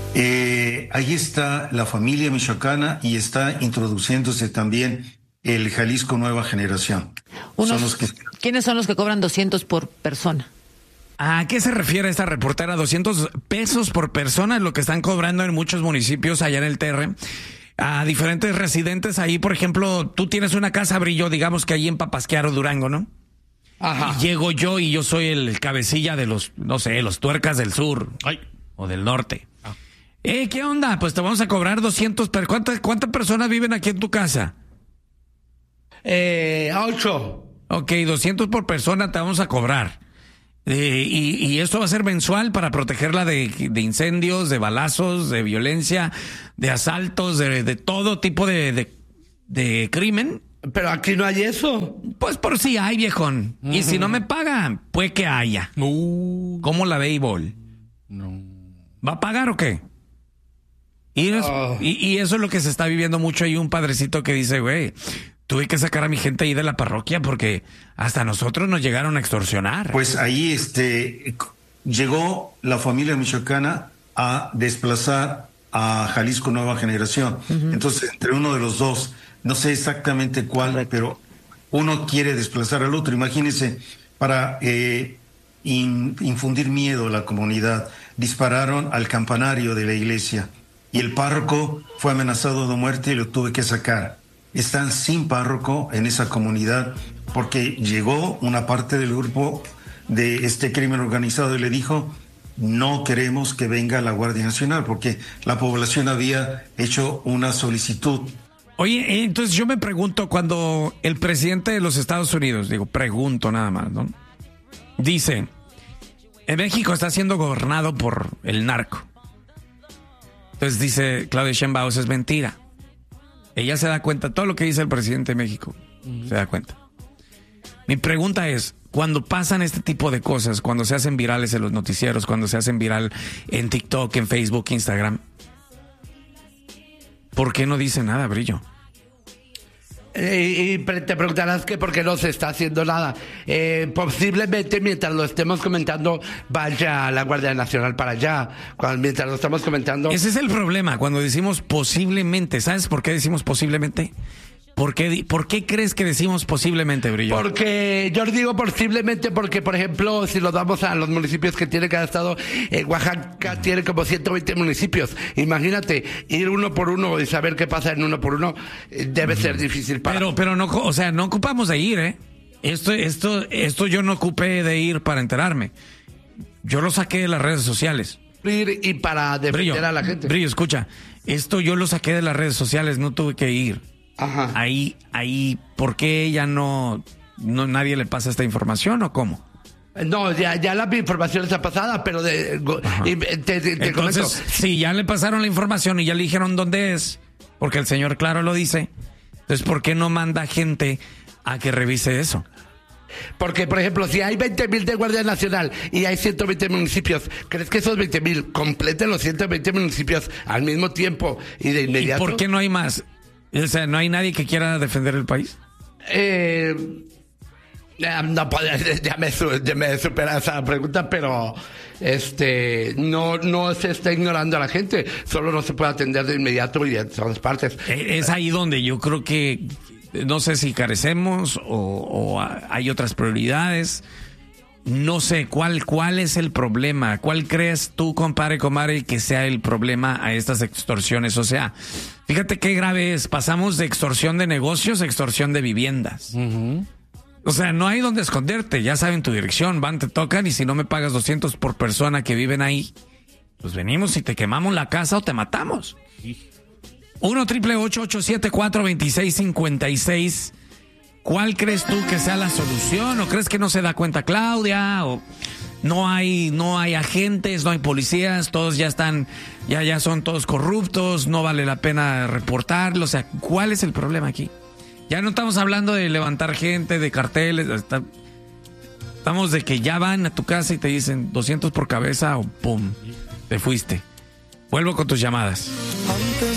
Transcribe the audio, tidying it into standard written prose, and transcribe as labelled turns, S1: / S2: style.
S1: Ahí está la familia michoacana y está introduciéndose también el Jalisco Nueva Generación.
S2: ¿Quiénes son los que cobran 200 por persona?
S3: ¿A qué se refiere esta reportera? 200 pesos por persona es lo que están cobrando en muchos municipios allá en el TR. A diferentes residentes ahí, por ejemplo, tú tienes una casa, Brillo, digamos que ahí en Papasquiaro, Durango, ¿no?
S4: Ajá.
S3: Y llego yo y yo soy el cabecilla de los, no sé, los tuercas del sur.
S4: Ay.
S3: O del norte. ¿Qué onda? Pues te vamos a cobrar 200. ¿Cuántas personas viven aquí en tu casa?
S4: 8.
S3: Ok, 200 por persona te vamos a cobrar. Y esto va a ser mensual para protegerla de incendios, de balazos, de violencia, de asaltos, de todo tipo de crimen.
S4: Pero aquí no hay eso.
S3: Pues por si hay, viejón. Y si no me pagan, pues que haya. ¿Cómo la béisbol?
S4: No.
S3: ¿Va a pagar o qué? Y eso es lo que se está viviendo mucho. Hay un padrecito que dice, güey, tuve que sacar a mi gente ahí de la parroquia porque hasta nosotros nos llegaron a extorsionar.
S1: Pues ahí llegó la familia michoacana a desplazar a Jalisco Nueva Generación. Entonces, entre uno de los dos, no sé exactamente cuál, pero uno quiere desplazar al otro. Imagínense, para infundir miedo a la comunidad, dispararon al campanario de la iglesia y el párroco fue amenazado de muerte y lo tuve que sacar. Están sin párroco en esa comunidad porque llegó una parte del grupo de este crimen organizado y le dijo: no queremos que venga la Guardia Nacional, porque la población había hecho una solicitud.
S3: Oye, entonces yo me pregunto, cuando el presidente de los Estados Unidos, pregunto nada más, ¿no? Dice, México está siendo gobernado por el narco. Entonces dice Claudia Sheinbaum, eso es mentira. Ella se da cuenta, todo lo que dice el presidente de México, se da cuenta. Mi pregunta es, cuando pasan este tipo de cosas, cuando se hacen virales en los noticieros, cuando se hacen viral en TikTok, en Facebook, Instagram, ¿por qué no dice nada, Brillo?
S4: Y te preguntarás que por qué no se está haciendo nada. Posiblemente mientras lo estemos comentando vaya la Guardia Nacional para allá. Mientras lo estamos comentando.
S3: Ese es el problema cuando decimos posiblemente. ¿Sabes por qué decimos posiblemente? ¿Por qué crees que decimos posiblemente, Brillo?
S4: Porque yo digo posiblemente porque, por ejemplo, si nos vamos a los municipios que tiene cada estado, Oaxaca tiene como 120 municipios. Imagínate, ir uno por uno y saber qué pasa en uno por uno debe ser difícil para...
S3: Pero no, o sea, no ocupamos de ir, ¿eh? Esto yo no ocupé de ir para enterarme. Yo lo saqué de las redes sociales.
S4: Y para defender a la gente.
S3: Brillo, escucha, esto yo lo saqué de las redes sociales, no tuve que ir.
S4: Ajá.
S3: Ahí, ¿por qué ya no nadie le pasa esta información o cómo?
S4: No, ya la información está pasada, pero te
S3: entonces,
S4: comento.
S3: Si ya le pasaron la información y ya le dijeron dónde es, porque el señor claro lo dice, entonces ¿por qué no manda gente a que revise eso?
S4: Porque, por ejemplo, si hay 20,000 de Guardia Nacional y hay 120 municipios, ¿crees que esos 20,000 completen los 120 municipios al mismo tiempo y de inmediato?
S3: ¿Y por qué no hay más? O sea, ¿no hay nadie que quiera defender el país?
S4: No, ya me supera esa pregunta, pero no se está ignorando a la gente, solo no se puede atender de inmediato y de todas partes.
S3: Es ahí donde yo creo que no sé si carecemos o hay otras prioridades. No sé, ¿cuál es el problema? ¿Cuál crees tú, compadre, comadre, que sea el problema a estas extorsiones? O sea, fíjate qué grave es. Pasamos de extorsión de negocios a extorsión de viviendas. O sea, no hay donde esconderte. Ya saben tu dirección, van, te tocan y si no me pagas 200 por persona que viven ahí, pues venimos y te quemamos la casa o te matamos. 1-888-874-2656. ¿Cuál crees tú que sea la solución? ¿O crees que no se da cuenta Claudia? ¿O no hay agentes, no hay policías, todos ya están, ya son todos corruptos, no vale la pena reportarlo? O sea, ¿cuál es el problema aquí? Ya no estamos hablando de levantar gente, de carteles, estamos de que ya van a tu casa y te dicen 200 por cabeza o pum, te fuiste. Vuelvo con tus llamadas.